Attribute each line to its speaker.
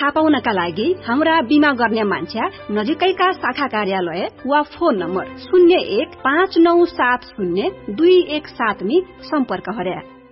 Speaker 1: थाहा पाउनका लागि हाम्रा बीमा गर्ने मान्छे नजिकैका शाखा कार्यालय वा फोन नम्बर 0159702117 में सम्पर्क गरे।